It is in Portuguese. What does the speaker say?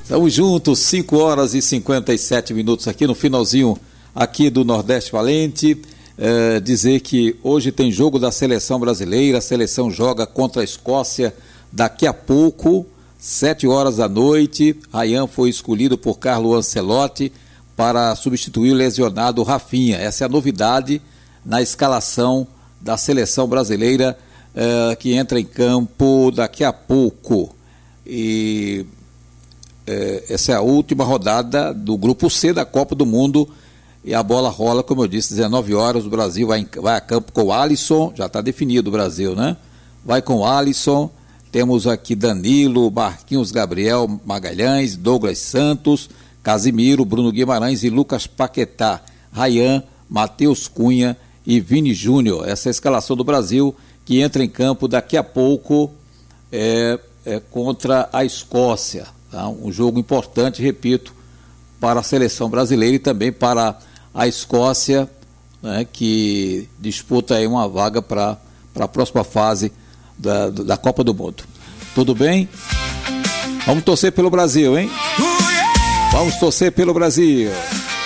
Estamos juntos, 5 horas e 57 minutos aqui no finalzinho aqui do Nordeste Valente. Dizer que hoje tem jogo da seleção brasileira, a seleção joga contra a Escócia daqui a pouco, 7 horas da noite. Ryan foi escolhido por Carlo Ancelotti para substituir o lesionado Rafinha. Essa é a novidade na escalação da seleção brasileira que entra em campo daqui a pouco. E essa é a última rodada do Grupo C da Copa do Mundo e a bola rola, como eu disse, 19 horas, o Brasil vai a campo com o Alisson, já está definido o Brasil, né? Vai com o Alisson, temos aqui Danilo, Marquinhos Gabriel, Magalhães, Douglas Santos, Casimiro, Bruno Guimarães e Lucas Paquetá, Ryan, Matheus Cunha e Vini Júnior. Essa é a escalação do Brasil que entra em campo daqui a pouco contra a Escócia. Tá? Um jogo importante, repito, para a seleção brasileira e também para a Escócia, né, que disputa aí uma vaga para a próxima fase da Copa do Mundo. Tudo bem? Vamos torcer pelo Brasil, hein? Vamos torcer pelo Brasil.